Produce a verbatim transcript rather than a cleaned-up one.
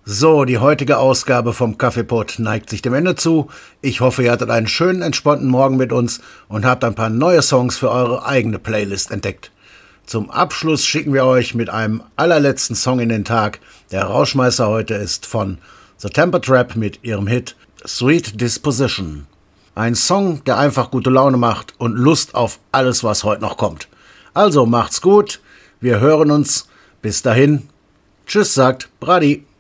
So, die heutige Ausgabe vom Kaffeepot neigt sich dem Ende zu. Ich hoffe, ihr hattet einen schönen, entspannten Morgen mit uns und habt ein paar neue Songs für eure eigene Playlist entdeckt. Zum Abschluss schicken wir euch mit einem allerletzten Song in den Tag. Der Rauschmeißer heute ist von The Temper Trap mit ihrem Hit Sweet Disposition. Ein Song, der einfach gute Laune macht und Lust auf alles, was heute noch kommt. Also macht's gut, wir hören uns. Bis dahin, tschüss sagt Brady.